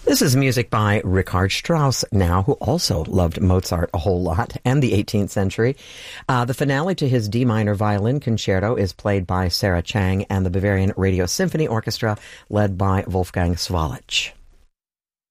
This is music by Richard Strauss now, who also loved Mozart a whole lot and the 18th century. The finale to his D minor violin concerto is played by Sarah Chang and the Bavarian Radio Symphony Orchestra, led by Wolfgang Swalich.